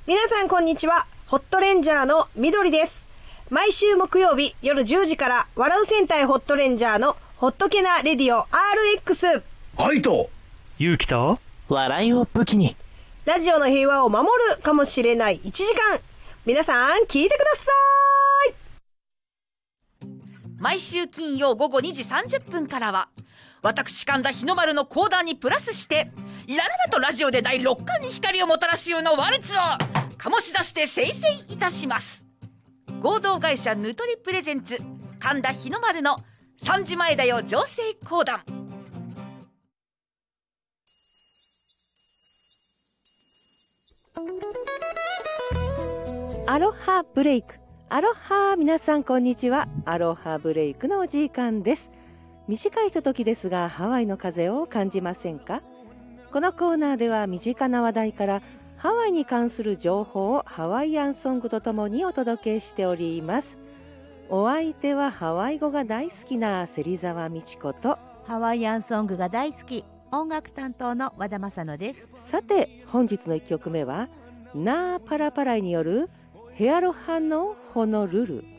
皆さんこんにちは。ホットレンジャーのみどりです。毎週木曜日夜10時から笑う戦隊ホットレンジャーのホットケナレディオ RX。 愛と勇気と笑いを武器にラジオの平和を守るかもしれない1時間、皆さん聞いてください。毎週金曜午後2時30分からは私神田日の丸の講談にプラスしてラララとラジオで第6巻に光をもたらすようなワルツを醸し出して生成いたします。合同会社ヌトリプレゼンツ神田日の丸の3時前だよ情勢講談。 アロハブレイク。アロハ、皆さんこんにちは。アロハブレイクのお時間です。短いひとときですがハワイの風を感じませんか？このコーナーでは身近な話題からハワイに関する情報をハワイアンソングとともにお届けしております。お相手はハワイ語が大好きな芹沢美智子とハワイアンソングが大好き音楽担当の和田正乃です。 さて本日の1曲目はナーパラパライによるヘアロハのホノルル。